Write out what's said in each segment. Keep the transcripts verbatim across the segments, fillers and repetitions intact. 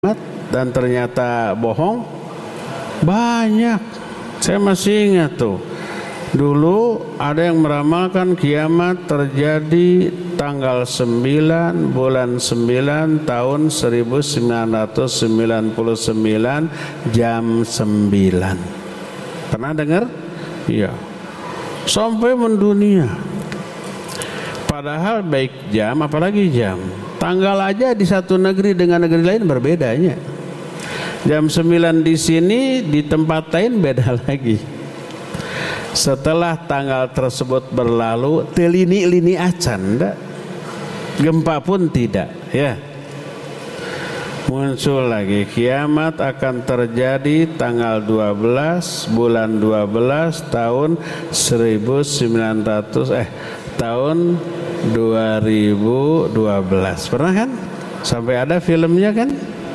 dan ternyata bohong banyak. Saya masih ingat tuh, dulu ada yang meramalkan kiamat terjadi tanggal sembilan bulan sembilan tahun seribu sembilan ratus sembilan puluh sembilan jam sembilan. Pernah dengar? Iya. Sampai mendunia. Padahal baik jam apalagi jam. Tanggal aja di satu negeri dengan negeri lain berbedanya. Jam sembilan di sini, di tempat lain beda lagi. Setelah tanggal tersebut berlalu, telini-lini acan, enggak? Gempa pun tidak, ya. Muncul lagi, kiamat akan terjadi tanggal dua belas bulan dua belas tahun seribu sembilan ratus eh tahun dua ribu dua belas. Pernah kan? Sampai ada filmnya kan?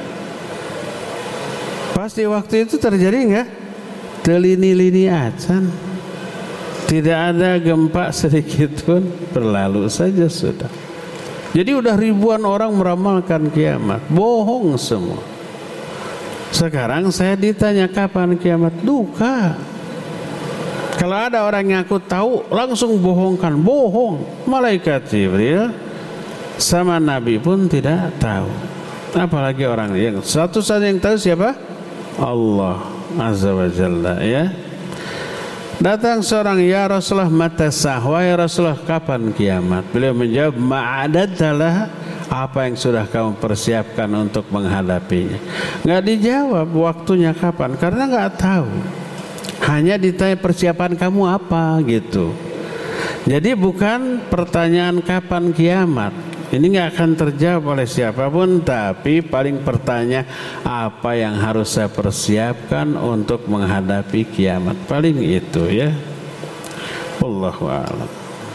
Pasti waktu itu terjadi enggak? Telini-lini acan. Tidak ada gempa sedikit pun, berlalu saja sudah. Jadi udah ribuan orang meramalkan kiamat, bohong semua. Sekarang saya ditanya kapan kiamat? Duka. Kalau ada orang yang aku tahu langsung bohongkan, bohong. Malaikat Jibril sama Nabi pun tidak tahu. Apalagi orang yang satu saja yang tahu siapa? Allah Azza wa Jalla, ya. Datang seorang, ya Rasulullah, mata sahwa, ya Rasulullah, kapan kiamat? Beliau menjawab, ma'adadalah, apa yang sudah kamu persiapkan untuk menghadapinya. Nggak dijawab waktunya kapan, karena nggak tahu. Hanya ditanya persiapan kamu apa gitu. Jadi bukan pertanyaan kapan kiamat. Ini nggak akan terjawab oleh siapapun, tapi paling pertanyaan apa yang harus saya persiapkan untuk menghadapi kiamat. Paling itu, ya. Wallahu a'lam.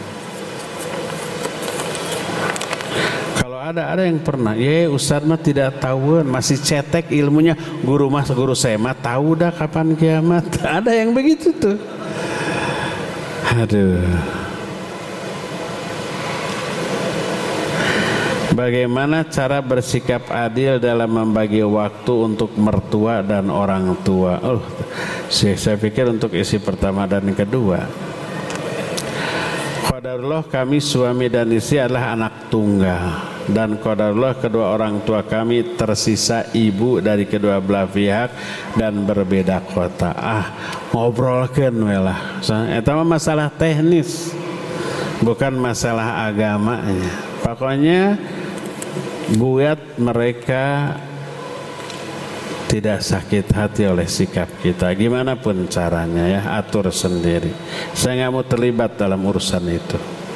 Kalau ada ada yang pernah, ya Ustaz mah tidak tahu, masih cetek ilmunya. Guru mas guru saya mah tahu dah kapan kiamat. Ada yang begitu tuh. Aduh. Bagaimana cara bersikap adil dalam membagi waktu untuk mertua dan orang tua? Oh, saya pikir untuk isi pertama dan kedua. Qadarullah, kami suami dan istri adalah anak tunggal, dan qadarullah kedua orang tua kami tersisa ibu dari kedua belah pihak dan berbeda kota. Ah, ngobrolkeun we lah. Eta mah masalah teknis, bukan masalah agamanya. Pokoknya buat mereka tidak sakit hati oleh sikap kita, gimana pun caranya, ya, atur sendiri. Saya nggak mau terlibat dalam urusan itu.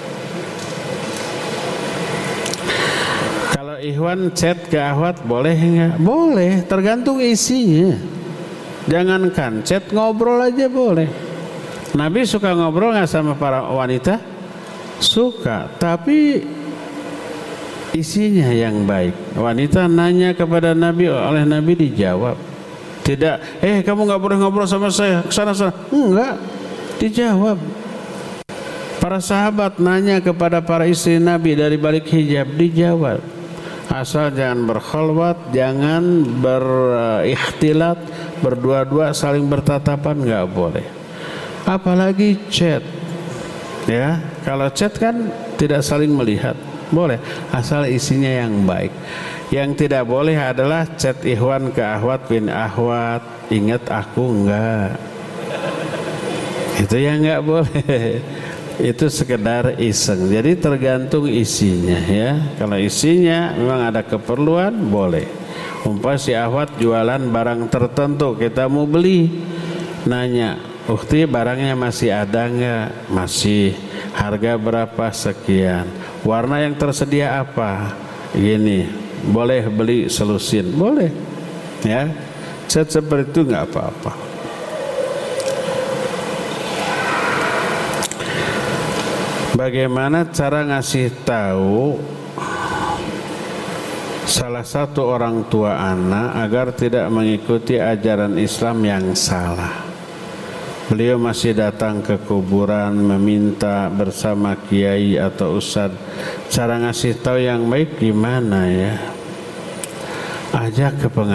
Kalau ikhwan chat ke akhwat boleh nggak? Boleh, tergantung isinya. Jangankan chat, ngobrol aja boleh. Nabi suka ngobrol nggak sama para wanita? Suka, tapi isinya yang baik. Wanita nanya kepada Nabi, oleh Nabi dijawab. Tidak, eh kamu nggak boleh ngobrol sama saya, kesana sana. Enggak, dijawab. Para sahabat nanya kepada para istri Nabi dari balik hijab, dijawab. Asal jangan berkhalwat, jangan berikhtilat, berdua-dua saling bertatapan, nggak boleh. Apalagi chat, ya. Kalau chat kan tidak saling melihat. Boleh, asal isinya yang baik. Yang tidak boleh adalah chat ikhwan ke akhwat bin akhwat, ingat aku enggak. Itu yang enggak boleh. Itu sekedar iseng. Jadi tergantung isinya, ya. Kalau isinya memang ada keperluan, boleh. Umpama si akhwat jualan barang tertentu, kita mau beli, nanya, "Ukhti, barangnya masih ada enggak?" Masih. Harga berapa? Sekian. Warna yang tersedia apa? Gini. Boleh beli selusin? Boleh, ya. Set seperti itu nggak apa-apa. Bagaimana cara ngasih tahu salah satu orang tua anak agar tidak mengikuti ajaran Islam yang salah? Beliau masih datang ke kuburan meminta bersama kiai atau ustadz. Cara ngasih tahu yang baik gimana, ya? ajak ke pengajian.